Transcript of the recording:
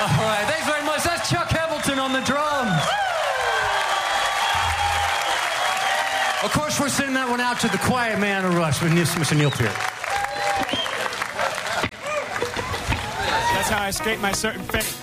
All right, thanks very much. That's Chuck Hamilton on the drums. Of course, we're sending that one out to the Quiet Man of Rush with Mr. Neil Peart. That's how I escape my certain fate.